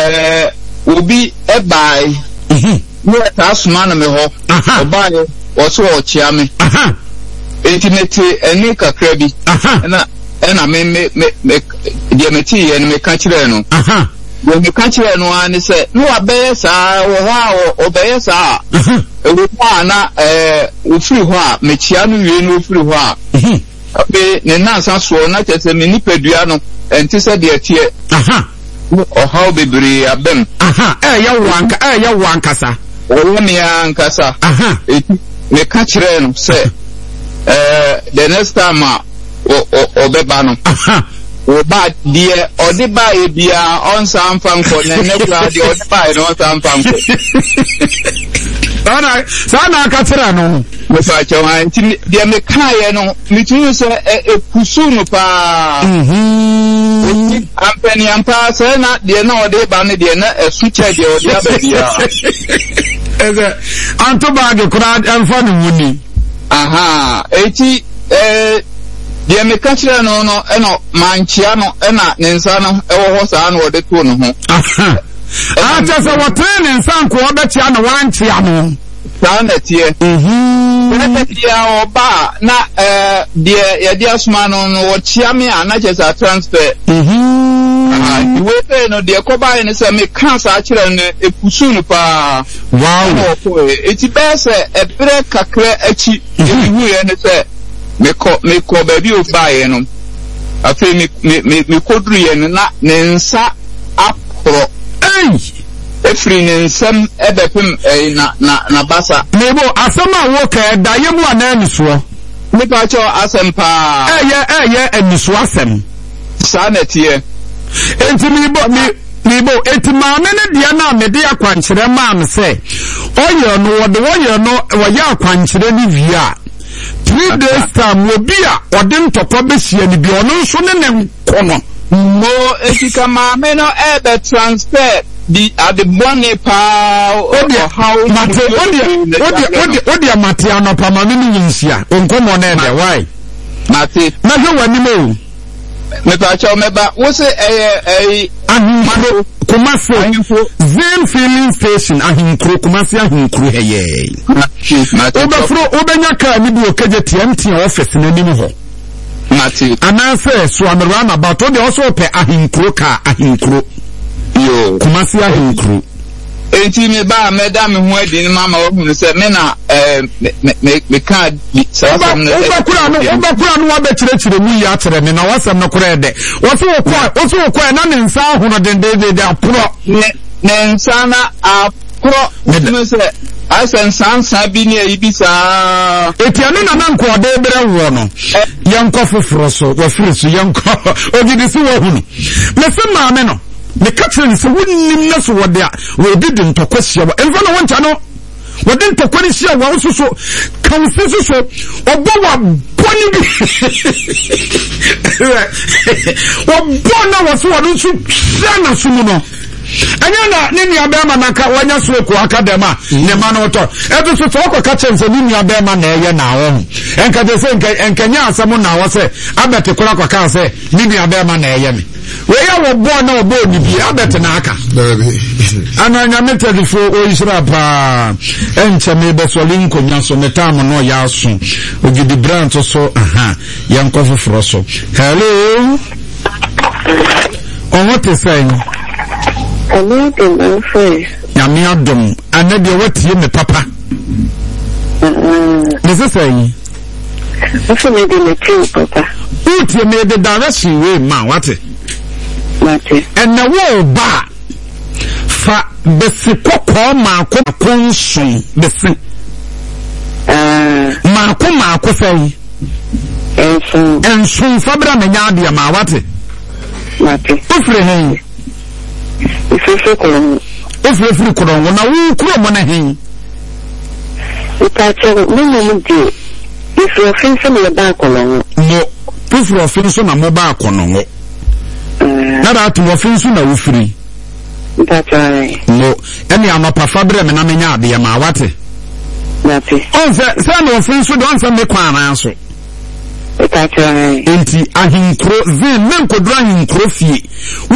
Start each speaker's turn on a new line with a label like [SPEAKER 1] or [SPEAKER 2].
[SPEAKER 1] obi ebai no tasuma na me ho obai oso ochiame intimate eni kakra bi na me dia meti ye no me ka kire no when me ka kire no ani se no abeye saa wo ho obeye saa ewu na ofiri ho a me chia no wie no ofiri ho a abe ne nansa so na chese me nipadua no enti se de tie how bebre abem
[SPEAKER 2] ya wankasa
[SPEAKER 1] wo me ankasa me ka kire no se the next time obeba no oba die odiba e bia onsa amfanko ne kura die odiba e no onsa amfanko
[SPEAKER 2] sana ka kire no
[SPEAKER 1] me fa chewa nti die me kae no mitunu se epusu no pa ampeni ampa se na die na odiba ne die na esuche die odiba bia
[SPEAKER 2] eze anto bag kura amfa no muni
[SPEAKER 1] eti die me ka kire no eno manchia no ena nensa no ewo ho saa no ode to no ho
[SPEAKER 2] ata se wotre nensa nko obetia no wanchia no
[SPEAKER 1] saa na tie dia oba na die ye dia suma no wo chia me ana chesa transfer iwe pe no die ko ba ni se me kan saa kire no epusu no pa
[SPEAKER 2] wow
[SPEAKER 1] eti be se ebre kakra achi ewu ye ni se me ko ba bi o ba ye no afi me kodru ye na nensa apro efri nensam ebepem na basa
[SPEAKER 2] nebo asema wo ka da ye mu ana nsuo
[SPEAKER 1] me pa cho asempa
[SPEAKER 2] eye ensuo asem
[SPEAKER 1] sa na tie
[SPEAKER 2] enti Nibo etimame ne dia na me dia kwankyere ma me se oye no woye no woye akwankyere ni via 3 days time obi a ode ntoko behia ni bi ono nso ne nkono
[SPEAKER 1] mo etika mame no ebe transfer di adebone pa
[SPEAKER 2] how odi mate anopa mame ni nyinsia onkomo na ede why
[SPEAKER 1] mate
[SPEAKER 2] na hwe wani mo
[SPEAKER 1] me pa cha meba wo se
[SPEAKER 2] ahinkro kumase zen filling station ahinkro kumase ahinkro heye obenya ka ni bi okaje TMT office na nim ho
[SPEAKER 1] mate
[SPEAKER 2] anase so amran about o de also pe ahinkro ka ahinkro
[SPEAKER 1] yo
[SPEAKER 2] kumase ahinkro
[SPEAKER 1] enti me ba meda me ho adi ni mama wo hu se me na me ka
[SPEAKER 2] sasam na obakura no wabekire mu ya tere me na wasam no kora de woso ko na ne nsa hono de apro
[SPEAKER 1] ne nsa na apro me se asen sansa bi ni ayibisa
[SPEAKER 2] etiano na nko ode bere wo no yanko foforo so wafiri so yanko ogidi si wo hunu me se maame no me katrin se wonnim na so wode a we did ntokwasia wa enfa no wonta no wode ntokwasia wa wososo kanse so obo wa boni bi wo bona wo so wode so na sumu no anya na nini abema naka wanya sueku akadema ne ma no to eto so ko ka chense nini abema na eye na wo enka de se enkanya asamo na wo se abete kora kwa ka se nini abema na eye me we ya wo bo na obo ni bi abete na aka ananya metedi fo o isra pa enche me be so linko nyaso metam no ya asu ogidi brand so yanko foforo so hello on what is saying
[SPEAKER 3] American unfair.
[SPEAKER 2] Yami adom anabi watie me papa. This is saying.
[SPEAKER 3] What's me the true papa?
[SPEAKER 2] Utie me the direction way ma wate.
[SPEAKER 3] Mate.
[SPEAKER 2] And na wo ba fa besikoko ma ko konsun besi. Ma ko say. Ensun fabra me nya dia ma wate.
[SPEAKER 3] Mate.
[SPEAKER 2] Ufre hen. Ifre kolongo na wu kuro mo na hin
[SPEAKER 3] itacho no di ifre ofenso na ba kolongo
[SPEAKER 2] no ifre ofenso na mo ba kolongo na da tu ofenso na ufri
[SPEAKER 3] itacho
[SPEAKER 2] no eni amapa fabre me na menya ade ma wate
[SPEAKER 3] nati
[SPEAKER 2] onse se na ofenso do onse me kwa na so
[SPEAKER 3] itacho
[SPEAKER 2] enti ahinkro zin men kodra ahinkro fie